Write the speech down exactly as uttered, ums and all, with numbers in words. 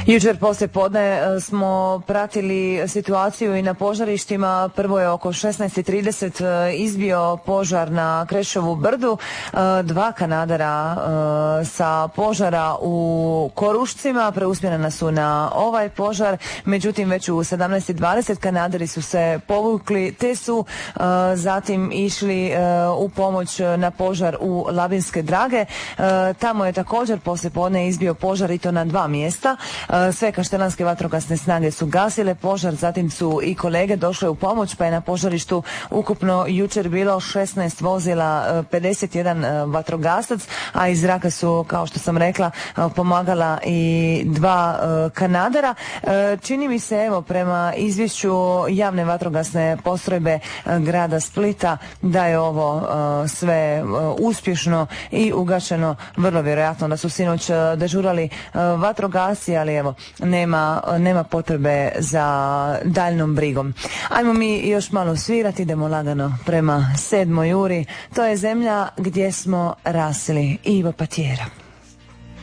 Jučer poslije podne smo pratili situaciju i na požarištima. Prvo je oko šesnaest i trideset izbio požar na Krešovu brdu. Dva kanadera sa požara u Korušcima preusmjerena su na ovaj požar. Međutim, već u sedamnaest i dvadeset kanaderi su se povukli te su zatim išli u pomoć na požar u Labinske Drage. Tamo je također poslije podne izbio požar i to na dva mjesta. Sve kaštelanske vatrogasne snage su gasile požar, zatim su i kolege došle u pomoć, pa je na požarištu ukupno jučer bilo šesnaest vozila, pedeset jedan vatrogasac, a iz zraka su, kao što sam rekla, pomagala i dva kanadera. Čini mi se, evo, prema izvješću javne vatrogasne postrojbe grada Splita, da je ovo sve uspješno i ugašeno. Vrlo vjerojatno da su sinoć dežurali vatrogasci, ali evo, nema, nema potrebe za daljnom brigom. Ajmo mi još malo svirati, idemo lagano prema sedmoj uri. To je zemlja gdje smo rasli. Ivo Patjera.